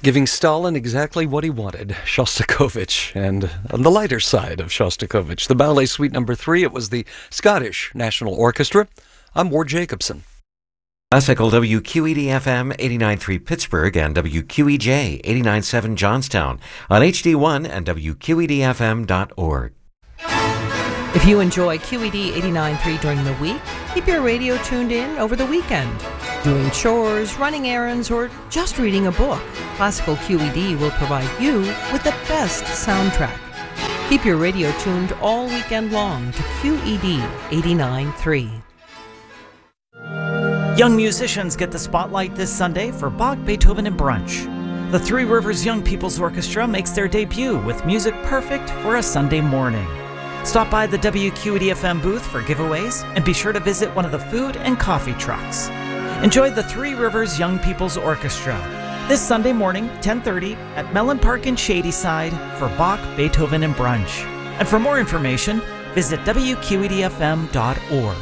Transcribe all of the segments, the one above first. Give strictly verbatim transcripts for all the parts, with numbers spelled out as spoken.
Giving Stalin exactly what he wanted, Shostakovich. And on the lighter side of Shostakovich, the Ballet Suite number three, it was the Scottish National Orchestra. I'm Ward Jacobson. Classical W Q E D F M eighty-nine point three Pittsburgh and W Q E J eighty-nine point seven Johnstown on H D one and W Q E D F M dot org. If you enjoy Q E D eighty-nine point three during the week, keep your radio tuned in over the weekend. Doing chores, running errands, or just reading a book, Classical Q E D will provide you with the best soundtrack. Keep your radio tuned all weekend long to Q E D eighty-nine point three. Young musicians get the spotlight this Sunday for Bach, Beethoven, and Brunch. The Three Rivers Young People's Orchestra makes their debut with music perfect for a Sunday morning. Stop by the W Q E D F M booth for giveaways and be sure to visit one of the food and coffee trucks. Enjoy the Three Rivers Young People's Orchestra this Sunday morning, ten thirty, at Mellon Park in Shadyside for Bach, Beethoven, and Brunch. And for more information, visit W Q E D F M dot org.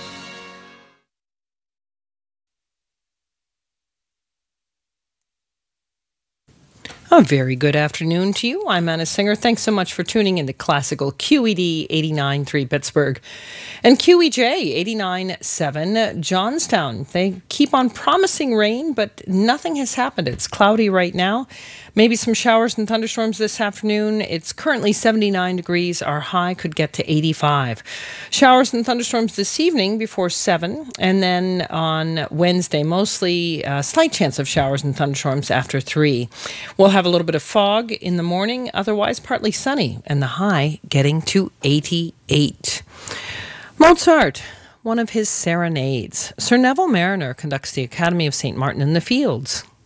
A very good afternoon to you. I'm Anna Singer. Thanks so much for tuning in to Classical Q E D eighty-nine point three Pittsburgh and Q E J eighty-nine point seven Johnstown. They keep on promising rain, but nothing has happened. It's cloudy right now. Maybe some showers and thunderstorms this afternoon. It's currently seventy-nine degrees. Our high could get to eighty-five. Showers and thunderstorms this evening before seven. And then on Wednesday, mostly a slight chance of showers and thunderstorms after three. We'll have a little bit of fog in the morning, otherwise partly sunny, and the high getting to eighty-eight. Mozart, one of his serenades. Sir Neville Marriner conducts the Academy of Saint Martin in the Fields.